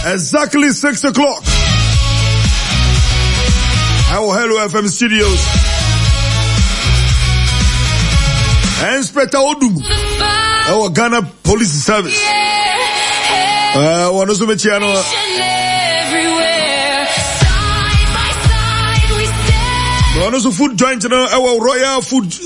Exactly 6 o'clock. Our Hello FM studios. Inspector Odum. Our Ghana Police Service. Also food joint our Royal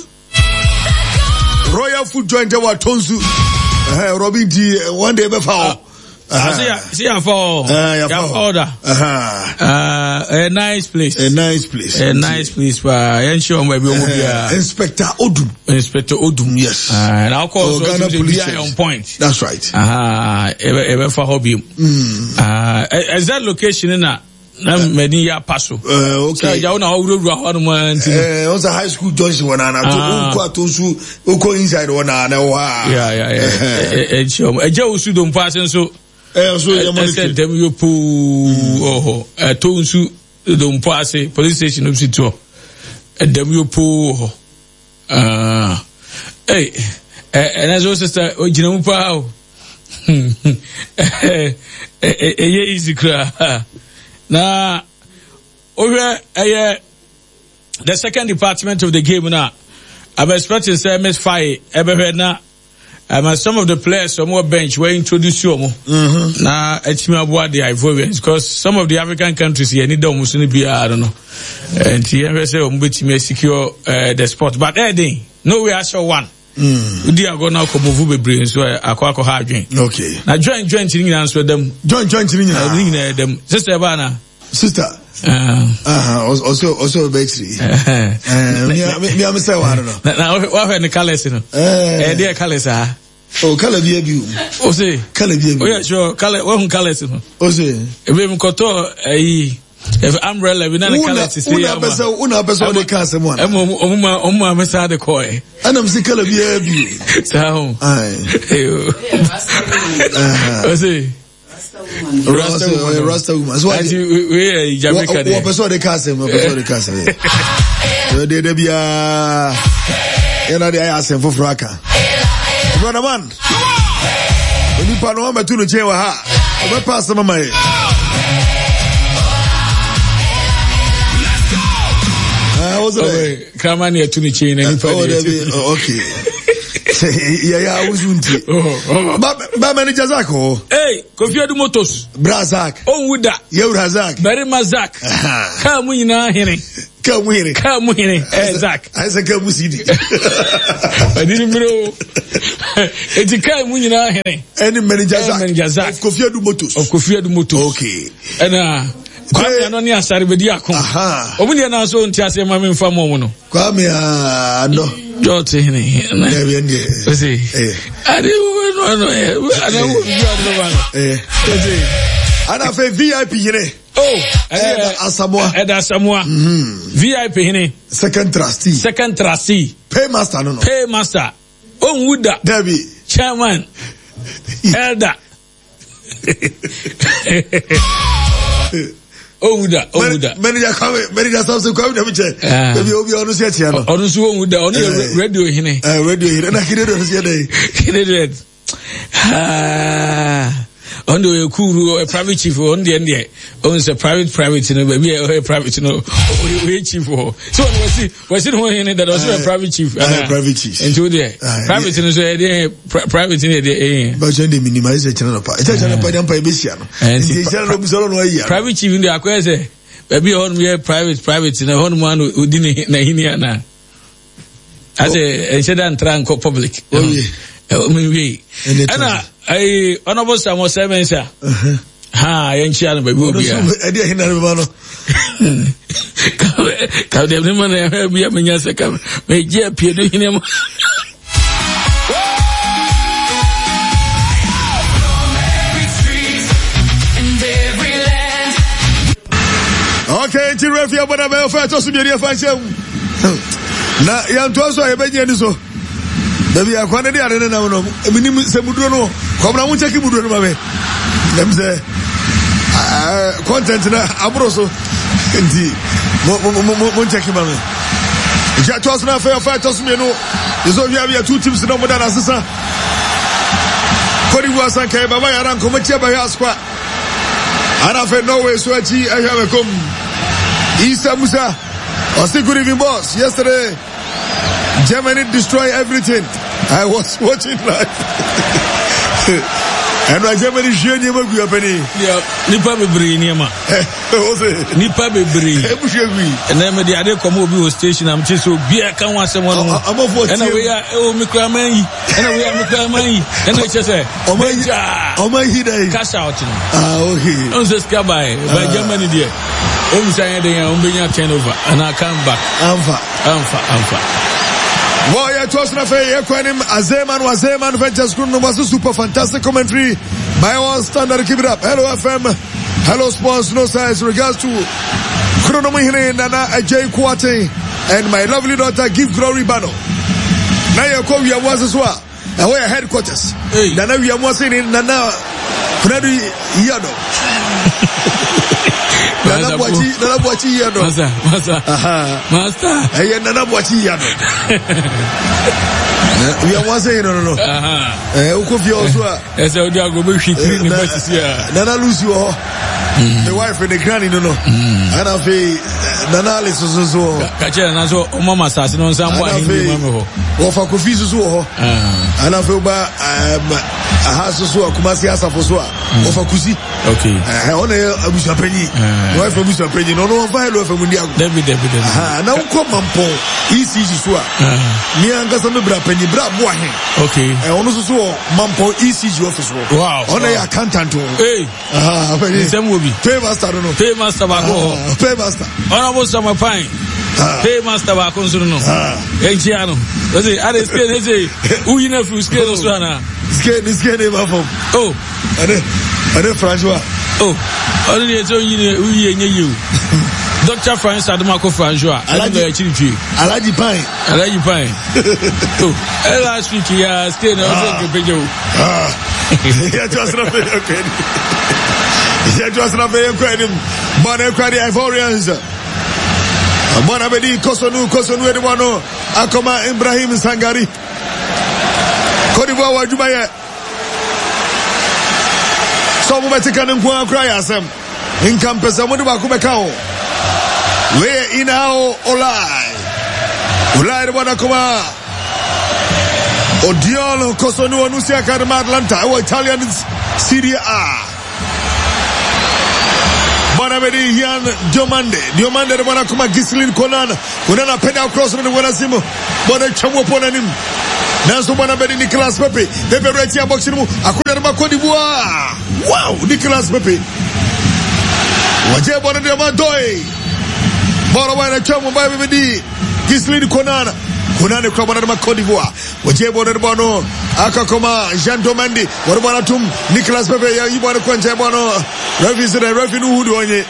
Food joint our Tonsu. Robin D one day before. See for order. A nice place. A nice place. A nice place for ensure maybe Inspector Odum. Inspector Odum, yes. And I'll call Ghana Police on point. That's right. Ever for hobby. Is that location in that? Many ya paso. Okay. So also high school junction one and uko inside one and yeah. Ejo don't pass and so them you pull Tonsu don't pass police station of Sito. Them you pull hey and as also sister Ojinamu Pao. Easy cry. Now, over the second department of the game now, I'm expecting to say Miss Fire ever heard now. Some of the players some more bench were introduced to now. It's me about the Ivorians because some of the African countries here need almost to be I don't know. And here say may secure the spot, but day no way I saw one. We are going now come over brain so akwa hard drink. Okay. Now join in answer them. Join in them. Sister Bana. Sister. Also bakery. Me am say I don't know. Now what are the colors you know? Their colors are. Oh, color be you. Oh say color be you. Oh yeah, sure. Color what colors you know? Oh say. If we koto if umbrella we na colors is there. Una person dey can say one. Omma me say the koi. And I'm say color be you. So. Oh say. Rasta woman. So we Jamaica there. What person dey can say? What person dey can say? They be you know they are saying for fraka. Brother man. Oni pa no ma tu no che wa ha. Oba pass mama e. Come on here to the chain and okay. Yeah, I was unti. Ba manager Zako. Hey, Kofi Adu Motos. Brazak. On with that. You Razak. Very Mazak. Come in here. Come in. Zak. I said come see. I didn't know. It's a come in here. Any manager Zak. Of Kofi Adu Motos. Okay. And Kwame anoni asare bedi akon. Omuni na so nti ase ma me mfa mo no. Kwame no. Jote hini. See. Ade no ana wo bi ado ba no. Ana fe VIP hine. Oh, Eda Samoa. VIP hine. Second trustee. Paymaster no. Paymaster. Onwuda. Debbie. Chairman. Elder. Manager Samson come na me che. Maybe obi onu se tia no. Onu so onwuda, onu radio hine. Radio hine na kide do se dey. Kide. On the Kuru, a private chief, on the end, owns a private, no, maybe a private, no, we chief for. So, was it one that was a private chief? Private chief. And to the private, private in the but they minimize the channel. It's a channel by them by Missiano. And the channel private chief in the acquire, maybe on we private in a home one who didn't Nahiniana. As a incident trunk public. Oh, yeah. I honorable Samuel Seven, sir. Ha, young child, baby. I didn't hear no. Come, the woman, I heard me up in your second. May you appear to him. Okay, to refer what I'm afraid to be a fancy. Now, young Tosso, I bet you so. Baby, I can't do it now. Minimum Semudono, come on, check Mudono. Them say, content na Abroso. Indeed, Moncheki Mame. Jatos na fair fighters, me no. Is all you have 2 teams no more than Assasa. Cody was a Baba Yaran, Comatia by Asqua. Anafe Norway Swachi Ayamekum. Isa Musa. Osti good evening, boss. Yesterday, Germany destroyed everything. I was watching live. And my Germany showing you what you are penny. Yeah, Nipa Bebri Niama. Nipa Bebri. And then the other Komobi station, I'm just so beer can want someone. I'm of what? And we are Mikramani. And we are Mikramani. And I just say, oh my hide. Cash out. Okay. On the sky by Germany, dear. Saying they are on turnover. And I come back. Amfa. Well, yeah, to us, Azeman Ventures Group was a super fantastic commentary by our standard. Keep it up. Hello, FM. Hello, sports. No size. Regards to Chronomihine, Nana, Ajay Kwate, and my lovely daughter, Give Glory Bano. Now you call your was as well. And we're headquarters. Nana, we are watching in Nana, Freddy Yado. Nana Boachi Yado. Master. Hey, Nana Boachi Yado. We are one saying, no. Ukofio also. As I go back, she clean the Nana lose you all. The wife and the granny, no. And I feel Nana is so. Catcher and also Mama Sassin on some way. Or for Kofizu. And I feel by a house or Kumasi Asa for Swa. Or for Kusi. Okay. I only a Bush Penny. Wife of Bush Penny. No, file of Mundia. David. Now come on, Paul. Easy Swa. Me and Cassandra Penny Bra Boahin. Okay. I also saw Mampo ECG officer. Wow. Only a cantant. Hey. Some will be. Pay master, no. Pay master, pay master. Honorable Summer Pine. Pay master, Baconsuno. Ejiano. I say, who you know from scale of Swana? Scale is getting off. Oh, I don't Francois. Oh, only you. Dr. France Adamako Francois. I like the pine. Oh, last week, yeah, stay in the video. It was not very credit. Bonne credit Ivorians. Bonabedi Kosonu, Edwano, Akoma Ibrahim Sangari. Kodiwa Wajumaya. Some Mexican and Kwa Krayasam. In campus, I'm going to Bakumekao. Where in our Olai. Olai Wanakoma. Odiolo Kosonu Anusia Kadama Atlanta, our Italian Serie A. Bonamedi Hian Diomande de Wanakuma Gislin Conan, Unana Pena Cross and Wanasimo, Bona Chamu Ponanim. Nanso Bonamedi Nicolas Pepe, Pepe Retia Boxing, Akuna Makodi. Wow, Nicolas Pepe. Waje Bona de Mandoy. Bonawana Chamu Baby Gislin Conan. Kunane kwa bwana Cote d'Ivoire. Wajebo na bwana akakoma Jean Domandi. Wale bwana tum Nicolas Pepe ya bwana kwa nje bwana. Refi Hudu onye.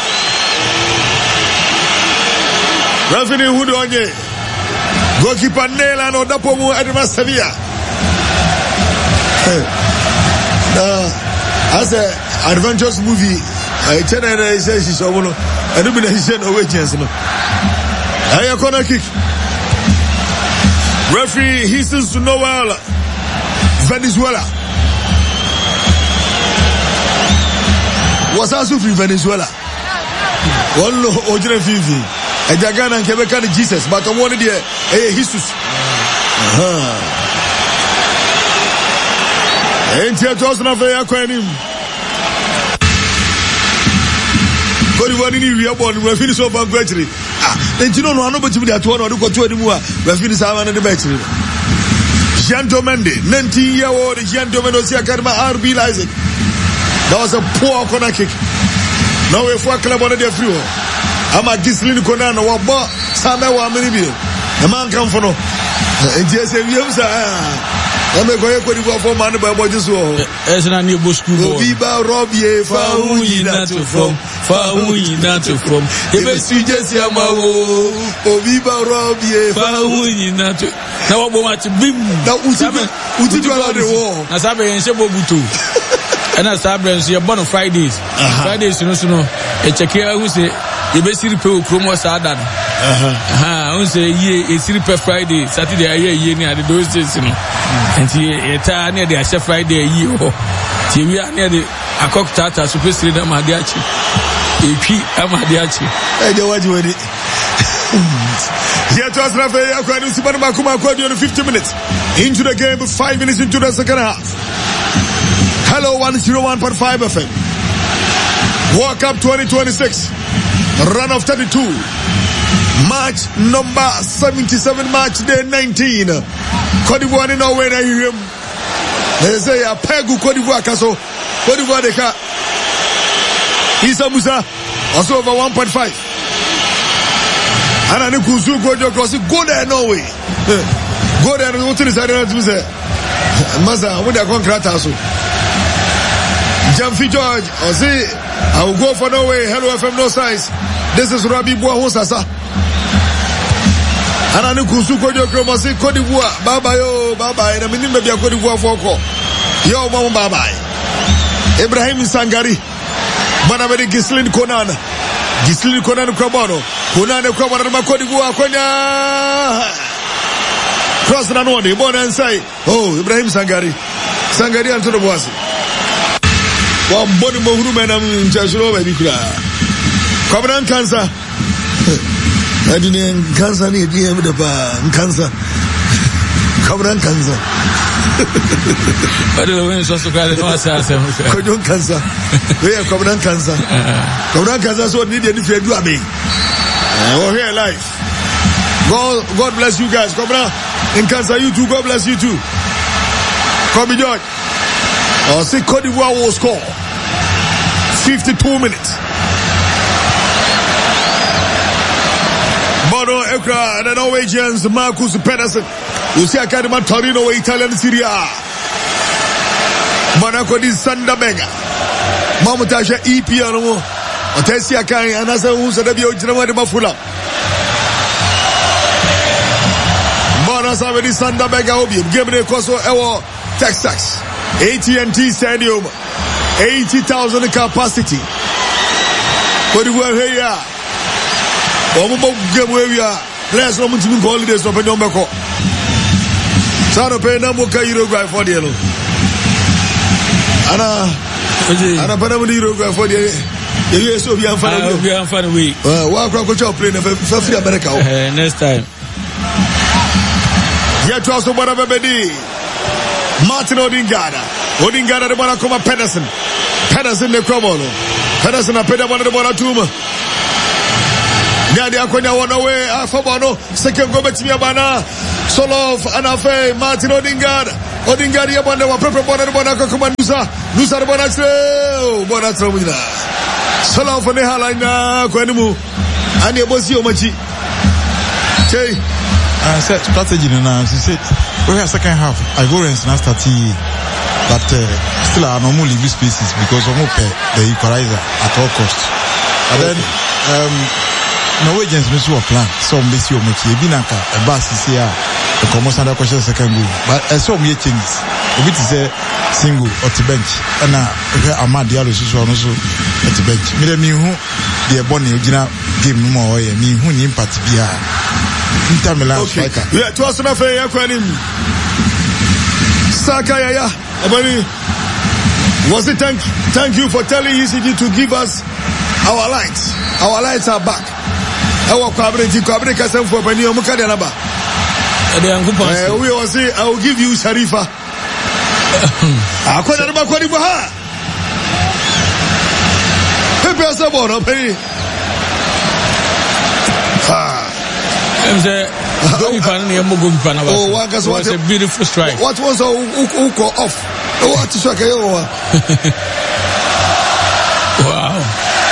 Refi Hudu onye. Goalkeeper Nela no dapo mu Edma Sevilla. As a adventurous movie, I tell her I say she's a woman. I don't believe she's no way chance no. Aya corner kick. Referee Histons to Noel Venezuela. Was also from Venezuela. One original Vivi. A Jagana and Quebecan Jesus, but I wanted here a Histus. Ain't here to us na fair aquarium. God, what did you born? We're finished off gradually. Then you don't know nobody to be at one or go to anymore. We're finished our the battery. Jean Domende, 19-year-old Jean Domende Academy RB Isaac. That was a poor corner kick. Now we're for club on the free. I'm a Gislin Conan or what? Sama wa many. The man come for no. And just a year, I'm a going to go for money by what you saw. As an new bush, Viva Robbie, Faouy, not to from. Faouy, not to from. If I see just Yamao, Viva Robbie, Faouy, not to. Now I'm going to bim. Now, who did you allow the war? As I've been in Shabobutu. And as I've been here, born on Fridays. Fridays, you know, a check here who say, you basically pay promo Sadan. I say, yeah, it's Silver Friday, Saturday, a near the doors, you know. And here, near the Chef Friday, you. We are near the akokutata supesiri na madiachi epi amadiachi eje waji here to us na fe akwani usibana makuma akwani on 50 minutes into the game, 5 minutes into the second half. Hello 101.5 FM World Cup 2026 run of 32 match number 77, match day 19. Cote d'Ivoire no way na him. They say a pegu Cote d'Ivoire kaso. Cote d'Ivoire de ka. Issa Musa also over 1.5. And I kuzu go there no way. Go there no to the side to say. Maza we dey contract also. Jamfi George or say I will go for Norway. Hello FM no size. This is Rabi Boa Sasa. Anani kusuko jo kromo si Cote d'Ivoire. Bye bye yo, bye bye. Na minimum be Cote d'Ivoire foko. Yo mama bye bye. Ibrahim Sangari. Bana be Gislin Konan. Gislin Konan Krobono. Konan Krobono na Cote d'Ivoire konya. Cross na noni bona inside. Oh, Ibrahim Sangari. Sangari Antonio Boasi. Wa mboni mo huru mena mchashuro be bikura. Kwabran cancer. Adine cancer ni DM de pa cancer. Kwabran cancer. Ado when so kwale no asase. Kojon cancer. We kwabran cancer. Kwabran cancer so need any fe do abi. Oh here life. God bless you guys. Kwabran in cancer you too. God bless you too. Kobe George. Oh, see Cote d'Ivoire will score. 52 minutes. Bono Ekra and the Norwegians, Marcus Pedersen. You see Academy Torino, Italian Serie A. Monaco di Sanda Bega. Mamutasha EPR. Otesia Kai, and as a who's a debut, General Bafula. Monas already Sanda Bega Obium. Give me a Koso Ewo, Texas. AT&T Stadium, 80,000 capacity. What do we have here? Omo game where we are. Players no much mean holidays no penyo mbeko. Sano pe na mo ka Uruguay for the yellow. Ana pana mo Uruguay for the you so be amfana. Be amfana we. Wa kwa ko chop play na for free America. Next time. Yet also bora bebedi. Martin Odingada de bona koma Pedersen de Kromono. Pedersen na peda bona de bona tuma. Nyadi akonya wona we afabono second go betimi abana Solof anafe Martin Odingada ya bona wa prepare bona de bona koma Nusa de bona tre bona tromina. Solof ne halanya kwanimu ani ebosi omachi. Okay. Set strategy now. She said we have second half. Ivorians now starting, but still are normal leave spaces because of the equalizer at all costs. But then Norwegians miss your plan. Some miss your match. Binaka a bus is here. The commotion that question second goal. But I saw me changes. A bit is a single at the bench. And Ahmad Diallo is also at the bench. Me who the Bonnie original game no more. Me who impact be Inter Milan striker. Yeah, to us na fe yakwanim. Saka yaya. Abani. Was it thank you for telling ECG to give us our lights. Our lights are back. Our kwabre kasem for pani omuka de naba. We will say I will give you Sharifa. Akwada naba kwadi bo ha. Pepe asabo no pe. Oh, what a beautiful strike. What was who call off? What is okay? Wow.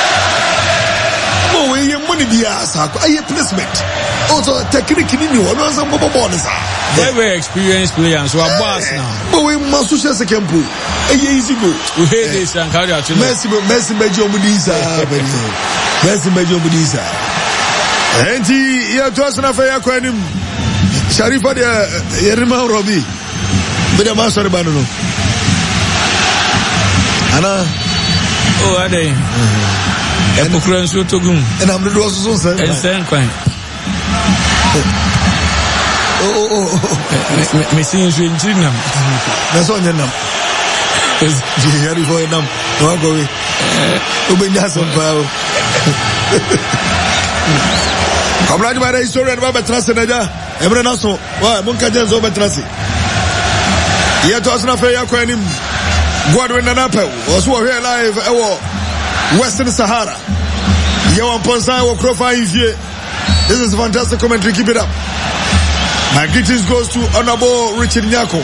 Oh, we have money I placement. Also, technique in you, one some bonus. Very experienced players who are boss now. But we must share second pool. Easy go. We hate this and carry out. Messi Major Mudiza. Messi Major Mudiza. Enti ya tosa na faya kwa nim Sharifa de Yerima Robi bida masore banu no ana oh ade epokran so togum and am do so so ensen kwan me sin so njinam na so nyenam Yarifa nam No go we. Obenya some power. Kamraji ba da historian ba betrase naja. Emre naso. Wa munka jenzo betrase. Ye to asna fe yakwa anim. Godwin Nanape was here live Western Sahara. Yawan Ponsa or Krofa Ivie. This is fantastic commentary. Keep it up. My greetings goes to Honorable Richard Nyako.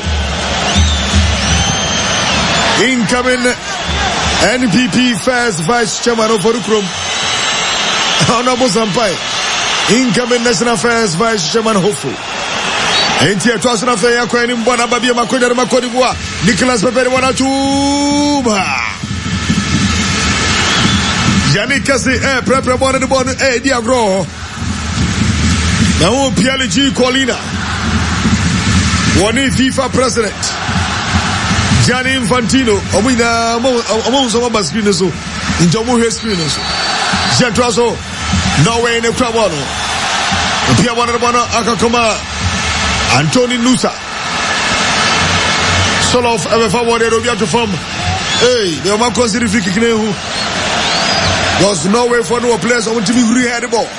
Incoming NPP First Vice Chairman of Orukrum. Honorable Sampai. Incoming National Affairs Vice Chairman Hopeful. Entia twasuna fe yakwa ni mbona babia makoja na makodi bwa Nicholas Pepere wana chuma Yannick Kasi prepare bona de bona diagro na o PLG Colina wani FIFA president Gianni Infantino omina omo so ba screen so njomo he screen so Jentwaso Norway ne kwabano pia bona de bona akakoma Anthony Nusa Solof ever wanted to get to form. Hey, they are considering free kicking who was no way for no players on to be rehead the ball.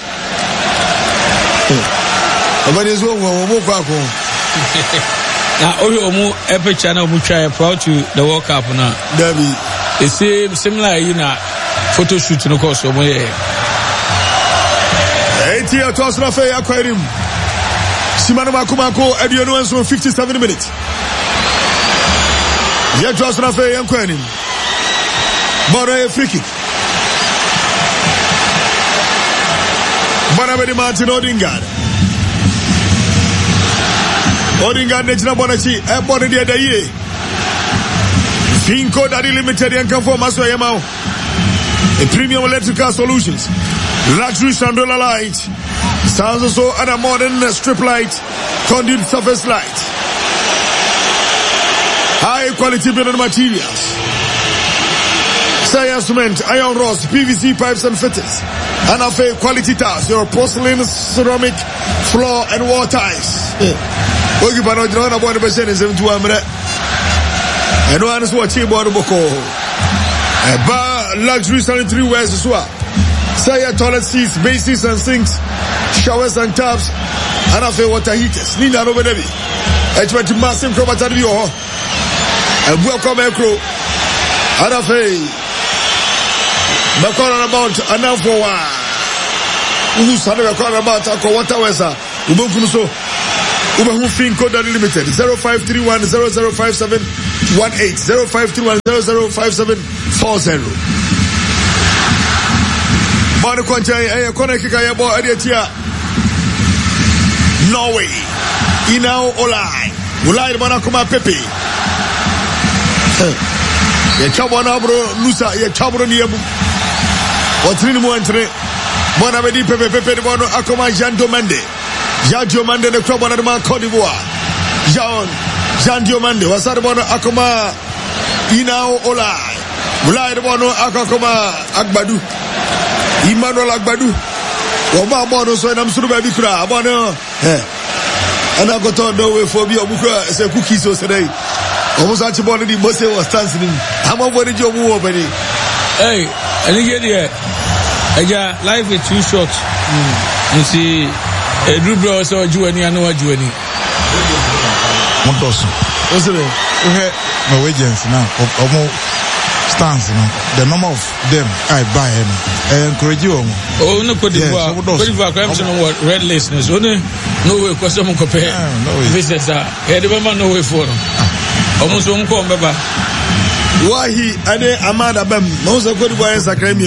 Now Omo Epic Channel which I proud to the World Cup now. Debbie. The same similar photo shoot no course of my 80 years toss na fair aquarium. Simano Makumako at the end 57 minutes. Yet toss na fair aquarium. Bora free kick. Bora Martin Odingard. Odingard Nejna Bonachi, a body the other year. Finco Daddy Limited and come for Maso Yamau. A premium electrical solutions. Luxury Chandela light. Sounds also and a modern strip light. Conduit surface light. High quality building materials. Science cement, iron rods, PVC pipes and fittings. And a fair quality tiles. Your porcelain, ceramic, floor and wall tiles. Ogi pano jina na percent is 72 amre. And one is what you bought boko. A bar luxury sanitary wares as well. Say toilet seats, basins and sinks, showers and taps, and a fair water heaters. Nina no baby. It's what you must improve at you. And welcome a crew. And a fair. Bakon about enough for one. Who's had a call about a water weather. Ubukuso. Ubahu Finco Limited 0531 0057 18 0531 005740. Manu Conte, Kona Kikayabo Adiatia Norway. Inao Olai. Ulai Manakuma Pepe. Ye Chabonabro Nusa, ye Chabro Niabu. Watrin Muantre. Monabedi Pepe Pepe Bono Akoma Jean Domande. Jean Diomande the club on the man Cote d'Ivoire. Jean Diomande was at Bono Akoma Inao Olai. Ulai Bono Akoma Agbadu. Emmanuel Agbadu. Oba Bono so I'm sure baby kra. Bono and I got on no way for me Obuka say cookies so today. Almost at Bono the boss was dancing. I'm over the job over there. Hey, and you get here. Life is too short. You see Drew Bro so Juani and no Juani. What does? What's it? Okay, Norwegians now. Stands, the number of them I buy and encourage you. Oh, no, Cote d'Ivoire, Crimson red listeners. Only no way for someone compare. Visitors are the woman no way for them. Almost won't come back. Why he any Amada Bem? Most of Cote d'Ivoire is a crime.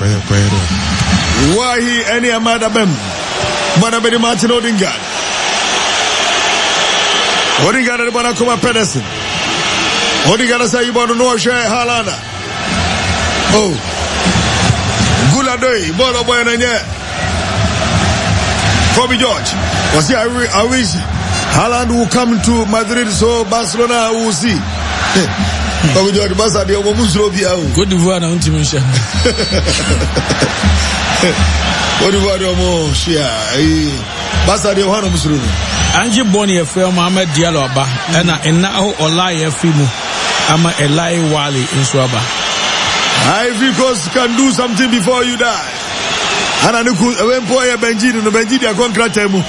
Why he any Amada Bem? Manabedi Martin Odingard. Odingard and Banakuma Pedersen. Odingard say you want to know share Halana. Oh, Guladoy, Bolo Boy and Kobe George. Was here, I wish Haaland will come to Madrid so Barcelona will see. Kobe George, Basa de Omusrobia. Good d'Ivoire, and Timisha. What do you want? Basa de Ohana Musru. Angie Bonnie, a film, Mohamed Diallo, and now Olai Fimu, Ama Elai Wali in Swaba. Ivory Coast can do something before you die. Ananuku Wempoya Benjidi no Benjidi a contract mu.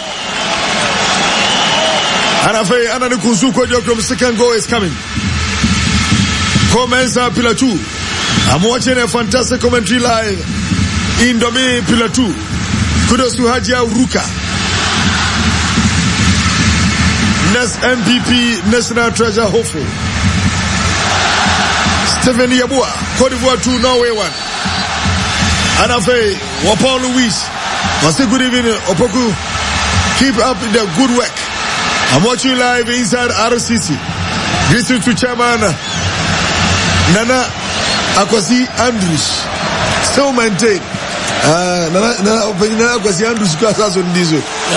Anafe Ananuku Suko Jokom second goal is coming. Comenza Pillar 2. I'm watching a fantastic commentary live in Domain Pillar 2. Kudos to Hajia Uruka. Next MPP National Treasure hopeful. Stephen Yabua, Cote d'Ivoire 2, Norway 1. Anafe, Wapon Louis. I say good evening, Opoku. Keep up the good work. I'm watching live inside RCC. Greetings to Chairman Nana Akwasi Andrews. Still maintain. Nana Akwasi Andrews class on this.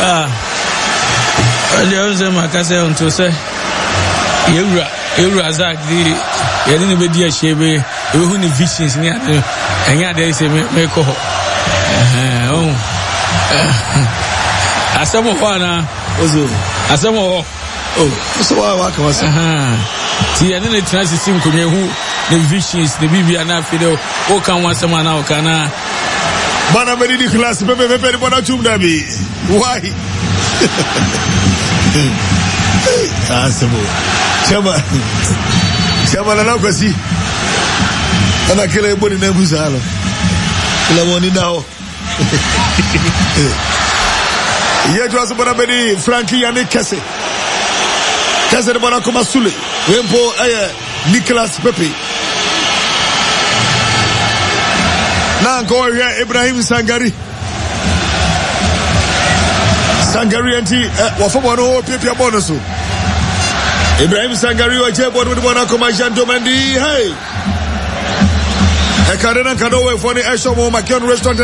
There was a Macassa on to say, Eurazak, the Yadini Bedia Shebe, who need visions near and yet they say, make a some of one, as some of so I was see, I didn't try to see who the visions, the BB and Fido, who can want someone now, can I? Banamedi class, Pepe, why? Asemo. Chama na kwasi. Ana kile eboni na busalo. Kila woni dawo. Yetu asubana bedi Frankie Yannick Kesse. Kesse de bana koma sule. Wempo Nicolas Pepe. Na ko Ibrahim Sangari. Sangari anti wafamo no pepia bonus. Ibrahim Sangari wa jebo no bona koma Jandomandi hey. E karena kado we foni e shomo makion restaurant